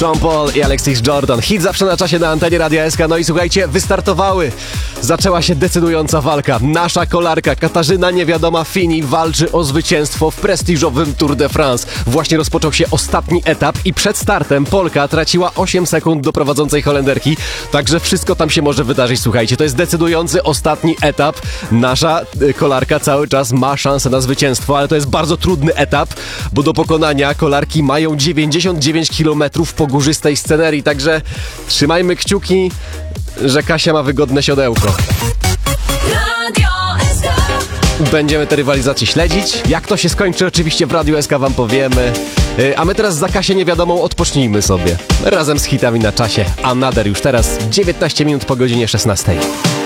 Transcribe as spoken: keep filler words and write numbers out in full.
Sean Paul i Alexis Jordan. Hit zawsze na czasie na antenie Radia S K. No i słuchajcie, wystartowały. Zaczęła się decydująca walka. Nasza kolarka Katarzyna Niewiadoma Fini walczy o zwycięstwo w prestiżowym Tour de France. Właśnie rozpoczął się ostatni etap i przed startem Polka traciła osiem sekund do prowadzącej Holenderki. Także wszystko tam się może wydarzyć. Słuchajcie, to jest decydujący ostatni etap. Nasza kolarka cały czas ma szansę na zwycięstwo, ale to jest bardzo trudny etap, bo do pokonania kolarki mają dziewięćdziesiąt dziewięć kilometrów po górzystej scenerii, także trzymajmy kciuki, że Kasia ma wygodne siodełko. Będziemy tę rywalizację śledzić. Jak to się skończy, oczywiście w Radiu S K wam powiemy. A my teraz za Kasię Niewiadomą odpocznijmy sobie. Razem z hitami na czasie. A nader już teraz dziewiętnaście minut po godzinie szesnastej.